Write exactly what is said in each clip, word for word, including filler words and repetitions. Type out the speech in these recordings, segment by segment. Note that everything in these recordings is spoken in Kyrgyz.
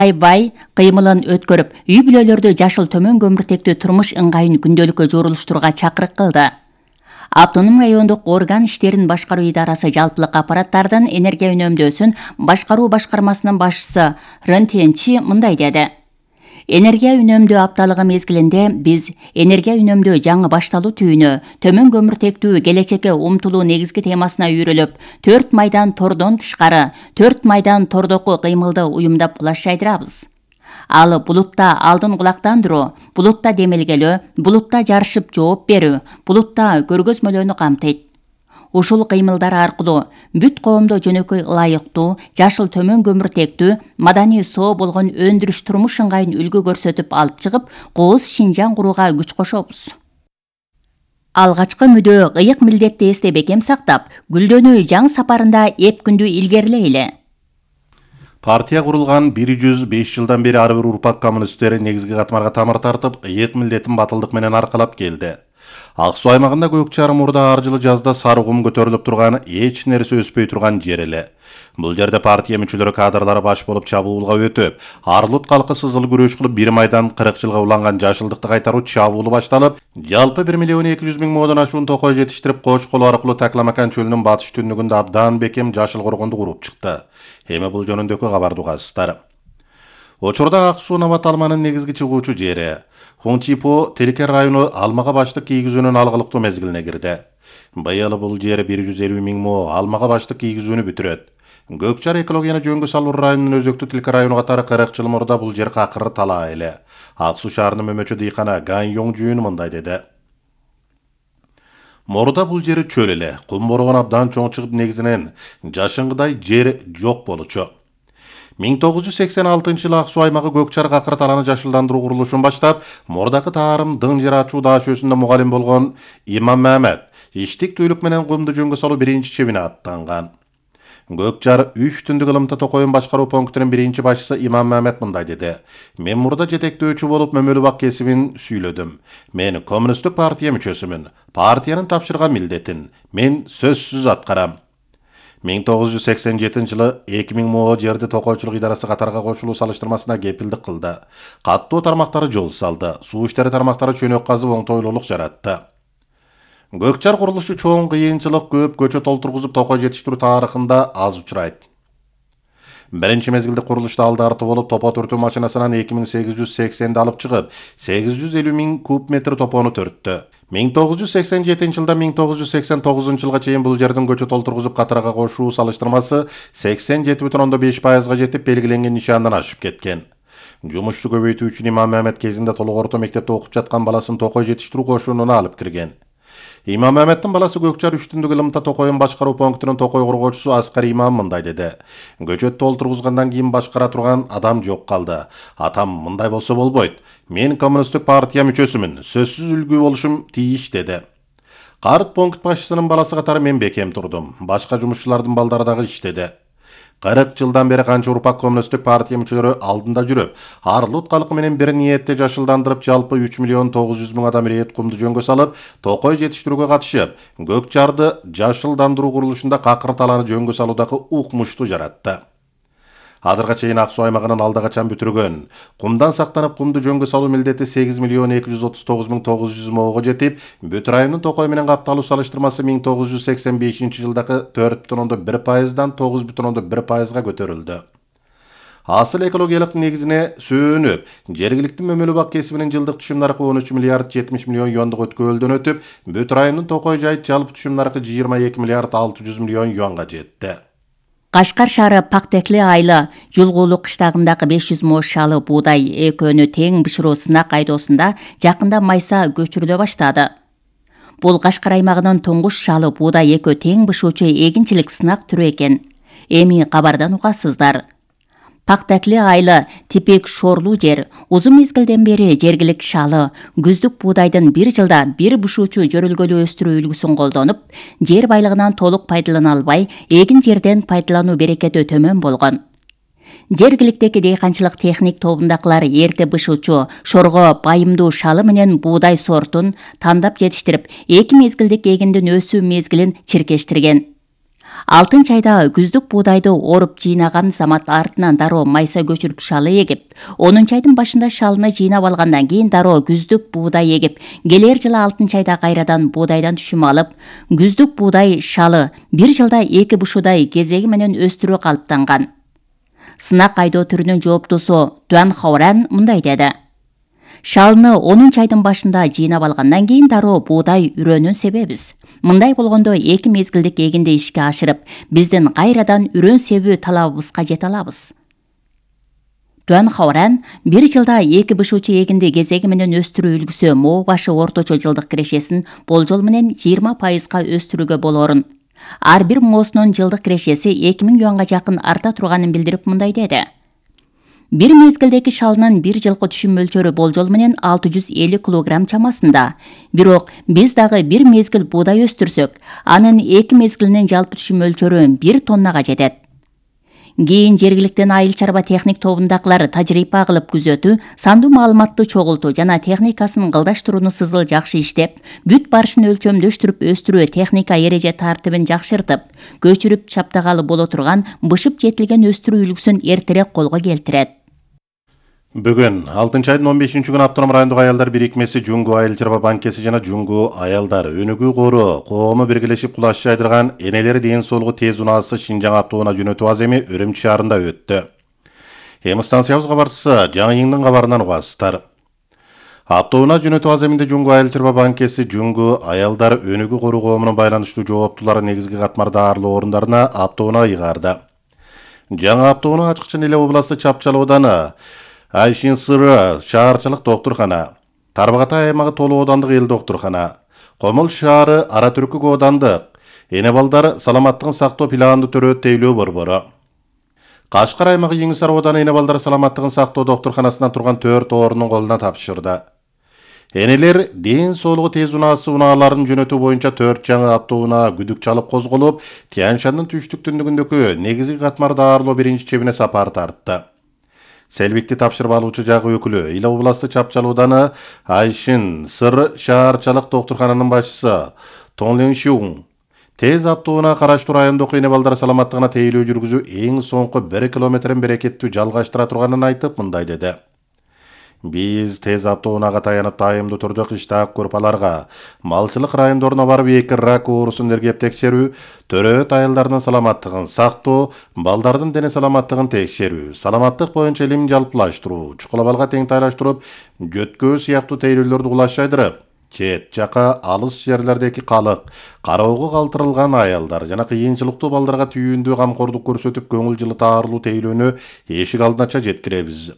бай кыймылын өткөрүп, үй бүлөлөрдү жашыл төмөн көмүртектүү турмуш ыңгайын күндөлүккө жорулуштурууга чакырык кылды. Автоном райондук орган иштерин башкаруу идарасы жалпылык аппараттардын энергия үнөмдөөсүн башкаруу башкармасынын башчысы Рентенчи мындай деди. Энергия үнөмдөө апталыгы мезгилинде биз энергия үнөмдөө жаңы башталуу түйүнү, төмөн көмүртектүү келечекке умтулуу негизги темасына үйрөлүп, төрт майдан тордон тышкары, төрт майдан тордоку кыймылды уюмдап плаш жайдырабыз. Ал булутта алдын кулактандыруу, булутта демелгелөө, булутта жарышып жооп берүү, булутта көргөзмөлөөнү камтыйт. Ушул кыймылдар аркылуу бүт коомдо жөнөкөй ылайыктуу, жашыл төмөн көмүртектүү, маданий соо болгон өндүрүш турмуш ыңгайын үлгү көрсөтүп алып чыгып, кооз Шинжаң курууга күч кошобуз. Алгачкы мүдөө ыйык милдетти эсте бекем сактап, гүлдөнүү жаңы сапарында эп күндү илгерилейли. Партия курулган бир жүз беш жылдан бери ар бир урпак коммунисттери негизги катмарга тамыр тартып, ыйык милдетин батылдык менен аркалап келди. Ак Суу аймагында Көк-Чарым Мурда ар жылы жазда сары кум көтөрүлүп турган, эч нерсе өспөй турган жер эле. Бул жерде партия мүчөлөрү кадрлары баш болуп чабуулга өтүп, Арлут калкы сызыл күрөш кылып бир майдан кырк жылга уланган жашылдыкты кайтаруу чабуулу башталып, жалпы бир миллион эки жүз миң моодон ашуун токой жетиштирип, Кош колу аркылуу Такламакан чөлүнүн батыш түндүгүндө абдан бекем жашыл коргонду куруп чыкты. Эми бул жөнүндөгү кабарды угасыздар. Учурда Ак Суу Набат алманын негизги чыгуучу жери. Хунчипо Телекер району алмага баштык кийгизүүнүн алгылыктуу мезгилине кирди. Быйыл бул жер бир жүз элүү миң мо алмага баштык кийгизүүнү бүтүрөт. Көк-Чар экологияны жөнгө салуу районунун өзөктүү Телекер району катары кырк жыл мурда бул жер какыры талаа эле. Ак Суу шаарынын мөмөчү дыйканы Ган Йоңжүүн мындай деди. Мурда бул жери чөл эле, кум боргон абдан чоң чыгып негизинен жашынгыдай жер жок болчу. миң тогуз жүз сексен алтынчы жылы Ак Суу аймагы Көк-Чар какыр талааны жашылдандыруу курулушун баштап, мурдакы таарым дың жер ачуу даашөсүндө мугалим болгон Имам Мамет иштик түйлүк менен кумду жөнгө салуу биринчи чебине аттанган. Көк-Чар үч түндүк ылымта токойун башкаруу пунктунун биринчи башчысы Имам Мамет мындай деди. Мен мурда жетектөөчү болуп мөмөлүү бак кесибин сүйлөдүм. Мен коммунисттик партия мүчөсүмүн. Партиянын тапшырган милдетин мен сөзсүз аткарам. миң тогуз жүз сексен жетинчи жылы эки миң мо жерди токойчулук идарасы катарга кошулуу салыштырмасына кепилдик кылды. Каттуу тармактары жол салды. Суу иштери тармактары чөнөк казып оңтойлуулук жаратты. Көк-Чар курулушу чоң кыйынчылык, көп көчө толтургузуп токой жетиштирүү тарыхында аз учурайт. Биринчи мезгилде курулушта алды арты болуп, топо түртүү машинасынан эки миң сегиз жүз сексенди алып чыгып, сегиз жүз элүү миң куб метр топону төрттү. миң тогуз жүз сексен жетинчи жылдан миң тогуз жүз сексен тогузунчу жылга чейин бул жердин көчө толтургузуп катарга кошуу салыштырмасы сексен жети бүтүн ондон беш пайызга жетип, белгиленген нишандан ашып кеткен. Жумушчу көбөйтүү үчүн Имам Мамет кезинде толук орто мектепте окуп жаткан баласын токой жетиштирүү кошунуна алып кирген. Имам Маметтин баласы Көк-Чар үч түндүк ылымта токойун башкаруу пунктунун токой кургоочусу Аскар Имам мындай деди. Көчөт толтургузгандан кийин башкара турган адам жок калды. Атам мындай болсо болбойт. Мен коммунисттик партия мүчөсүмүн. Сөзсүз үлгү болушум тийиш деди. Карт пункт башчысынын баласы катары мен бекем турдум. Башка жумушчулардын балдары дагы иштеди. кырк жылдан бери канча урпак коммунисттик партия мүчөлөрү алдында жүрүп, Арлут калкы менен бир ниетте жашылдандырып, жалпы үч миллион тогуз жүз миң адам ирет кумду жөнгө салып, токой жетиштирүүгө катышып, Көк-Чарды жашылдандыруу курулушунда какыр талааны жөнгө салуудагы укмушту жаратты. Азырга чейин Ак Суу аймагынын алда качан бүтүргөн, кумдан сактанып кумду жөнгө салуу милдети сегиз миллион эки жүз отуз тогуз миң тогуз жүз моого жетип, бүт райондун токой менен капталуу салыштырмасы миң тогуз жүз сексен бешинчи жылдагы төрт бүтүн ондон бир пайыздан тогуз бүтүн ондон бир пайызга көтөрүлдү. Асыл экологиялык негизине сөөнүп, жергиликтүү мөмөлүү бак кесибинин жылдык түшүм наркы он үч миллиард жетимиш миллион юандык өткөлдөн өтүп, бүт райондун токой жайыт жалпы түшүм наркы жыйырма эки миллиард алты жүз миллион юанга жетти. Кашкар шаары Пактекли айылы Юлгулу кыштагындагы беш жүз мо шалы буудай экөөнү тең бышыруу сынак айдоосунда жакында майса көчүрүлө баштады. Бул Кашкар аймагынын туңгуш шалы буудай экөө тең бышуучу эгинчилик сынак түрү экен. Эми кабардан угасыздар. Пактекли айылы типик шорлуу жер. Узун мезгилден бери жергилик шалы, күздүк буудайдын бир жылда бир бушуучу жөрөлгөлүү өстүрүү үлгүсүн колдонуп, жер байлыгынан толук пайдалана албай, эгин жерден пайдалануу берекети төмөн болгон. Жергиликтеги дейканчылык техник тобундакылар эрте бышуучу шорго байымдуу шалы менен буудай сортун тандап жетиштирип, эки мезгилдик эгиндин өсүү мезгилин чиркештирген. Алтынчы айда күздүк буудайды оруп жыйнаган замат артынан дароо майса көчүрүп шалы эгип, онунчу айдын башында шалыны жыйнап алгандан кийин дароо күздүк буудай эгип, келер жылы алтынчы айда кайрадан буудайдан түшүм алып, күздүк буудай шалы бир жылда эки бушудай кезеги менен өстүрүү калыптанган. Сынак айдоо түрүнүн жооптусу Дуан Хауран мындай деди. Шалыны онунчу айдын башында жыйнап алгандан кийин дароо буудай үрөөнүн себебиз. Мындай болгондо эки мезгилдик эгинди ишке ашырып, биздин кайрадан үрөөн себүү талабыбызга жете алабыз. Дуан Хауран бир жылда эки бышуучу эгинди кезеги менен өстүрүү үлгүсү моо башы орточо жылдык кирешесин болжол менен жыйырма пайызга өстүрүүгө болорун. Ар бир моосунун жылдык кирешеси эки миң юанга жакын арта турганын билдирип мындай деди. Бир мезгилдеги шалынын бир жылкы түшүм мөлчөрү болжол менен алты жүз элүү килограмм чамасында. Бирок биз дагы бир мезгил буудай өстүрсөк, анын эки мезгилинин жалпы түшүм мөлчөрү бир тоннага жетет. Кийин жергиликтен айыл чарба техник тобундагылар тажрыйба кылып күзөтүү, сандуу маалыматты чогултуу жана техникасын кылдаштырууну сызыл жакшы иштеп, бүт барышын өлчөмдөштүрүп өстүрүү техника эреже тартибин жакшыртып, көчүрүп чаптагалы боло турган бышып жетилген өстүрүү үлгүсүн эртерээк колго келтирет. Бүгүн алтынчы айдын он бешинчи күнү Автоном райондук аялдар бирикмеси Жуңгу айыл чарба банкеси жана Жуңгу аялдар өнүгүү кору коому биргелешип кулаш жайдырган энелери ден соолугу тез унаасы Шинжаң автоунаа жөнөтүү аземи Өрөмчү шаарында өттү. Эми станциябыз кабарчысы Жаңы Йыңдын кабарынан угасыздар. Автоунаа жөнөтүү аземинде Жуңгу айыл чарба банкеси Жуңгу аялдар өнүгүү кору коомунун байланыштуу жооптулары негизги катмар даарылуу орундарына автоунаа ыйгарды. Жаңы автоунаа ачкычын эле областы Чапчал ооданы Айшин Сыры шаарчылык доктурхана, Тарбагатай аймагы Толу оодандык эл доктурхана, Комул шаары Ара Түркүк оодандык эне балдар саламаттыгын сактоо планды төрөт тейлөө борбору. Кашкар аймагы Жеңисар ооданы эне балдар саламаттыгын сактоо доктурханасынан турган төрт орунун колуна тапшырды. Энелер ден соолугу тез унаасы унааларын жөнөтүү боюнча төрт жаңы автоунаа күдүк чалып козголуп, Тянь-Шандын түштүк түндүгүндөгү негизги катмар даарылоо биринчи чебине сапар тартты. Селбикти тапшырып алуучу жагы өкүлү Ила областы Чапчал ооданы Айшин Сыр шаарчылык доктурхананын башчысы Тонлен Шуң тез автоунаа караштуу райондогу эне балдар саламаттыгына тейлөө жүргүзүү эң соңку бир километрин берекеттүү жалгаштыра турганын айтып мындай деди. Биз тез автоунаага таянып дайымдуу түрдө кыштак көрпаларга, малчылык райондоруна барып эки рак оорусун эргеп текшерүү, төрөт аялдардын саламаттыгын сактоо, балдардын дене саламаттыгын текшерүү, саламаттык боюнча илим жалпылаштыруу, чукулабалга теңтайлаштырып, жөткөө сыяктуу тейлөөлөрдү кулаш жайдырып, чет жака алыс жерлердеги калык, кароого калтырылган аялдар жана кыйынчылыктуу балдарга түйүндүү камкордук көрсөтүп көңүл жылытаарлуу тейлөөнү эшик алдынача жеткиребиз.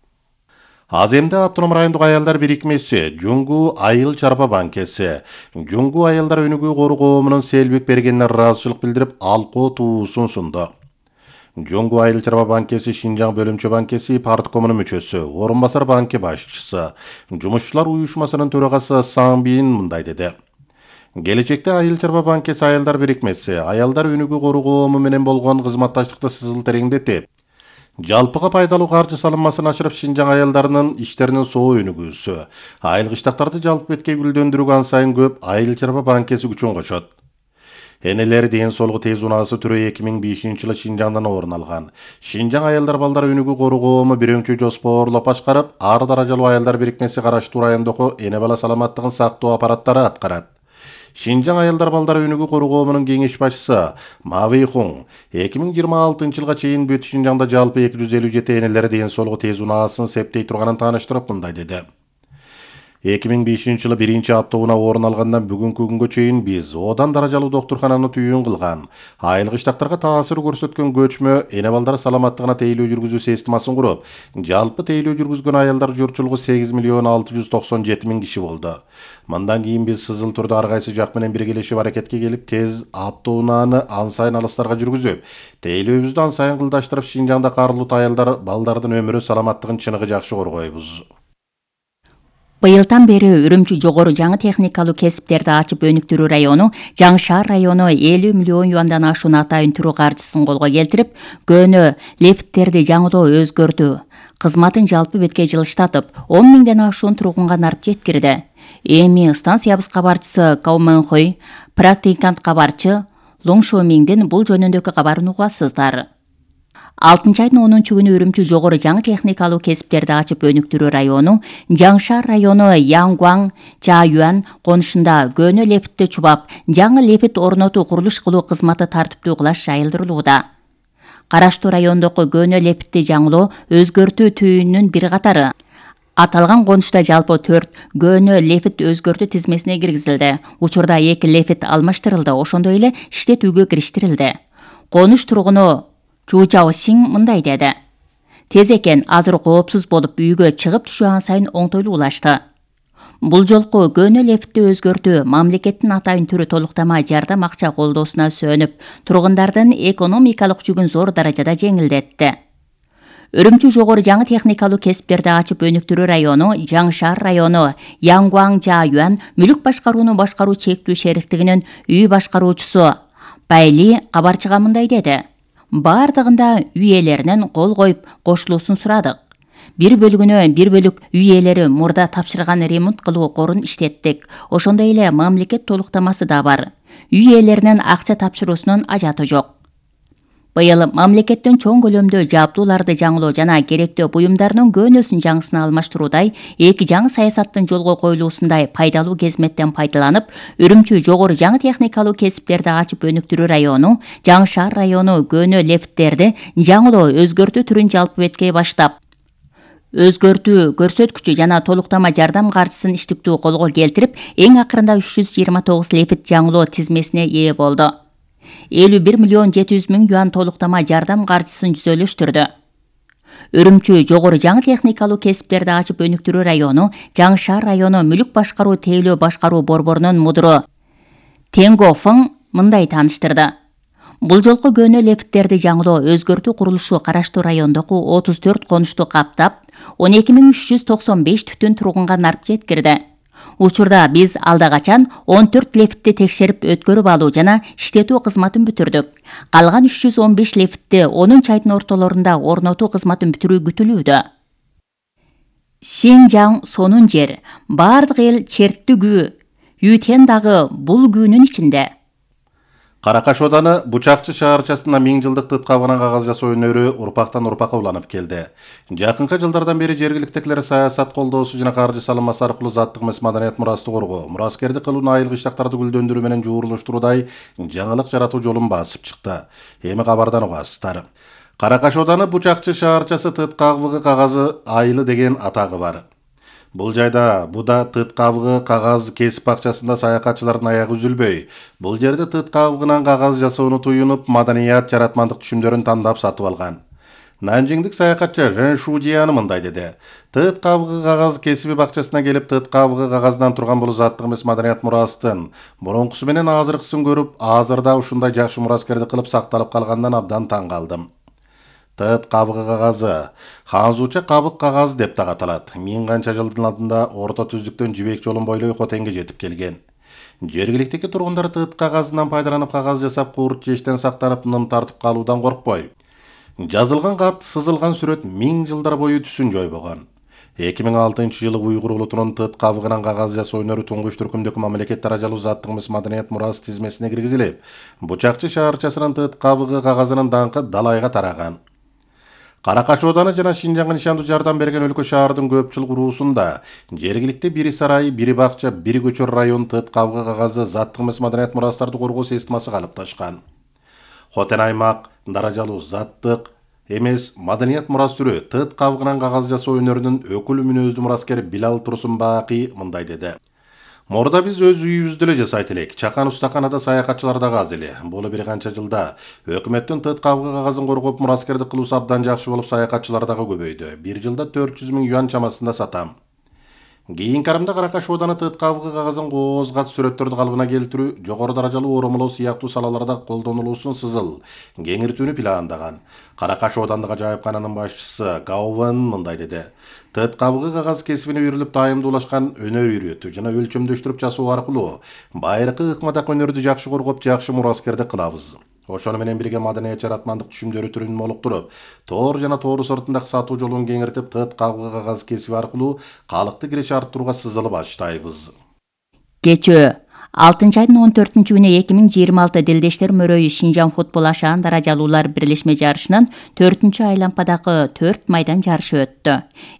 Аземде Автоном райондук аялдар бирикмеси Жуңгу айыл чарба банкеси Жуңгу аялдар өнүгүү кору коомунун селбик бергенине ыраазычылык билдирип, алкоо туусун сунду. Жуңгу айыл чарба банкеси Шинжаң бөлүмчө банкеси парткомунун мүчөсү, орун басар банки башчысы, жумушчулар уюшмасынын төрагасы Саңбин мындай деди. Келечекте айыл чарба банкеси аялдар бирикмеси аялдар өнүгүү кору коому менен болгон кызматташтыкты сызыл тереңдетип, жалпыга пайдалуу каржы салынмасын ашырып Шинжаң аялдарынын иштеринин соо өнүгүүсү, айыл кыштактарды жалпы бетке гүлдөндүрүүгө ан сайын көп айыл чарба банкеси күчүн кошот. Энелер ден соолугу тез унаасы түрү эки миң бешинчи жылы Шинжаңдан орун алган. Шинжаң аялдар балдар өнүгүү кору коому бирөңчү жоспорлоп башкарып, ар даражалуу аялдар бирикмеси караштуу райондогу эне бала саламаттыгын сактоо аппараттары аткарат. Шинжаң аялдар балдар өнүгүү кору коомунун кеңеш башчысы Мави Хуң эки миң жыйырма алтынчы жылга чейин бүт Шинжаңда жалпы эки жүз элүү жети энелер ден соолугу тез унаасын септей турганын тааныштырып мындай деди. эки миң бешинчи жылы биринчи автоунаа орун алгандан бүгүнкү күнгө чейин биз одан даражалуу доктурхананы түйүн кылган, айыл кыштактарга таасир көрсөткөн көчмө эне балдар саламаттыгына тейлөө жүргүзүү системасын куруп, жалпы тейлөө жүргүзгөн аялдар журтчулугу сегиз миллион алты жүз токсон жети миң киши болду. Мындан кийин биз сызыл түрдө ар кайсы жак менен биргелешип аракетке келип, тез автоунааны ан сайын алыстарга жүргүзүп, тейлөөбүздү ан сайын кылдаштырып, Шинжаңда карлут аялдар балдардын өмүрү саламаттыгын чыныгы жакшы коргойбуз. Быйылдан бери Үрүмчү жогору жаңы техникалуу кесиптерди ачып өнүктүрүү району Жаңы шаар району элүү миллион юандан ашуун атайын түрүү каржысын колго келтирип, көөнө лифттерди жаңыдоо өзгөртүү, кызматын жалпы бетке жылыштатып, он миңден ашуун тургунга нарып жеткирди. Эми станциябыз кабарчысы Кауменхой, практикант кабарчы Лоң Шоумиңден бул жөнүндөгү кабарын угасыздар. алтынчы айдын онунчу күнү Үрүмчү жогору жаңы техникалуу кесиптерди ачып өнүктүрүү району, Жаңшар району Яңгуаң, Жаюан конушунда көнө лефитти чубап, жаңы лефит орнотуу курулуш кылуу кызматы тартиптүү кылаш жайылдырылууда. Караштуу райондогу көнө лефитти жаңылоо, өзгөртүү түйүнүнүн бир катары. Аталган конушта жалпы төрт көнө лефит өзгөртүү тизмесине киргизилди. Учурда эки лефит алмаштырылды, ошондой эле иштетүүгө кириштирилди. Конуш тургуну Чу Чаосиң мындай деди. Тез экен, азыр коопсуз болуп үйгө чыгып түшүгөн сайын оңтойлуу улашты. Бул жолку көнө лефитти өзгөртүү мамлекеттин атайын түрү толуктама жардам акча колдоосуна сөнүп, тургундардын экономикалык жүгүн зор даражада жеңилдетти. Үрүмчү жогору жаңы техникалуу кесиптерди ачып өнүктүрүү району, Жаңшар району, Яңгуаң Жаюан мүлүк башкарууну башкаруу чектүү шериктигинин үй башкаруучусу Байли кабарчыга мындай деди. Бардыгында үй ээлеринен кол коюп кошулуусун сурадык. Бир бөлүгүнө бир бөлүк үй ээлери мурда тапшырган ремонт кылуу корун иштеттик. Ошондой эле мамлекет толуктамасы да бар. Үй ээлеринен акча тапшыруусунун ажаты жок. Быйыл мамлекеттен чоң көлөмдө жабдууларды жаңылоо жана керектүү буюмдарынын көнөсүн жаңысына алмаштыруудай эки жаңы саясаттын жолго коюлуусундай пайдалуу кезметтен пайдаланып, Үрүмчү жогору жаңы техникалуу кесиптерди ачып өнүктүрүү району, Жаңшар району көнө лефттерди жаңылоо өзгөртүү түрүн жалпы беткей баштап, өзгөртүү көрсөткүчү жана толуктама жардам каржысын иштиктүү колго келтирип, эң акырында үч жүз жыйырма тогуз лефит жаңылоо тизмесине ээ болду. элүү бир миллион жети жүз миң юан толуктама жардам каржысын жүзөлөштүрдү. Үрүмчү жогору жаңы техникалуу кесиптерди ачып өнүктүрүү району, Жаңшар району мүлүк башкаруу тейлөө башкаруу борборунун мудуру Тенго Фың мындай тааныштырды. Бул жолку көнө лефиттерди жаңылоо өзгөртүү курулушу караштуу райондогу отуз төрт конушту каптап, он эки миң үч жүз токсон беш түтүн тургунга нарп жеткирди. Учурда биз алда качан он төрт лефитти текшерип өткөрүп алуу жана иштетүү кызматын бүтүрдүк. Калган үч жүз он беш лефитти онунчу айдын ортолорунда орнотуу кызматын бүтүрүү күтүлүүдө. Шинжаң сонун жер, бардык эл черттүү күү, Ютен дагы бул күүнүн ичинде. Каракаш ооданы Бучакчы шаарчасында миң жылдык тыт кабыгынан кагаз жасоо өнөрү урпактан урпакка уланып келди. Жакынкы жылдардан бери жергиликтикилер саясат колдоосу жана каржы салынмасы аркылуу заттык эмес маданият мурасты коргоо, мураскердик кылуу, айылгы иштактарды гүлдөндүрүү менен жуурулуштуруудай жаңылык жаратуу жолун басып чыкты. Эми кабардан угасыздар. Каракаш ооданы Бучакчы шаарчасы тыт кабыгы кагазы айылы деген атагы бар. Бул жайда буда тыт кабыгы кагаз кесип акчасында саякатчылардын аягы үзүлбөй. Бул жерде тыт кабыгынан кагаз жасоону туюнуп, маданият, жаратмандык түшүмдөрүн тандап сатып алган. Нанжиңдик саякатчы Рен Шудияны мындай деди. Тыт кабыгы кагаз кесиби бакчасына келип, тыт кабыгы кагаздан турган бул заттык эмес маданият мурастын мурункусу менен азыркысын көрүп, азырда ушундай жакшы мураскерди кылып сакталып калгандан абдан таң калдым. Тыт кабыгы кагазы ханзуча кабык кагаз деп да аталат. Миң канча жылдын алдында орто түздүктөн Жибек жолун бойлой Хотенге жетип келген. Жергиликтеги тургундар тыт кагазынан пайдаланып кагаз жасап, курт жештен сактанып, ным тартып калуудан коркпой. Жазылган кат, сызылган сүрөт миң жылдар бою түсүн жойбогон. эки миң алтынчы жылы Уйгур улутунун тыт кабыгынан кагаз жасоо өнөрү туңгуч түркүмдөгү мамлекет даражалуу заттык эмес маданият мурасы тизмесине киргизилип, Бучакчы шаарчасынын тыт кабыгы кагазынын даңкы далайга тараган. Каракаш ооданы жана Шинжаңга нишандуу жардам берген өлкө шаардын көпчүл уруусунда жергиликте бири сарай, бири бакча, бири көчөр район тыт кабыгы кагазы заттык эмес маданият мурастарды коргоо системасы калыпташкан. Хотен аймак даражалуу заттык эмес маданият мурас түрү тыт кабыгынан кагаз жасоо өнөрүнүн өкүл мүнөздүү мураскери Билал Турсунбаакый мындай деди. Мурда биз өз үйүбүздө эле жасайт элек. Чакан устаканада саякатчылар дагы аз эле. Бул бир канча жылда өкмөттүн тыт кабыгы кагазын коргоп, мураскердик кылуусу абдан жакшы болуп, саякатчылар дагы көбөйдү. Бир жылда төрт жүз миң юан чамасында сатам. Кийинки карымда Каракаш ооданы тыт кабыгы кагазын кооз-кат сүрөттөрдү калыбына келтирүү, жогору даражалуу оромолоо сыяктуу салаларда колдонулуусун сызыл, кеңиртүүнү пландаган. Каракаш оодандык ажайыпкананын башчысы Гауван мындай деди. Тыт кабыгы кагаз кесибине үйрүлүп тайымдуулашкан өнөр үйрөтүү жана өлчөмдөштүрүп жасоо аркылуу байыркы ыкмадак өнөрдү жакшы коргоп, жакшы мураскерди кылабыз. Ошону менен бирге маданият жаратмандык түшүмдөрү түрүн молуктуруп, тоор жана тоору сыртындагы сатуу жолун кеңиртип, тыт кабыгы кагаз кесиби аркылуу калыкты киреше арттырууга сызылып баштайбыз. Кечөө алтынчы айдын он төртүнчү күнү эки миң жыйырма алты Делдештер мөрөйү Шинжаң футбол ашаан даражалуулар бирлешме жарышынан төртүнчү айлампадагы төрт майдан жарышы өттү.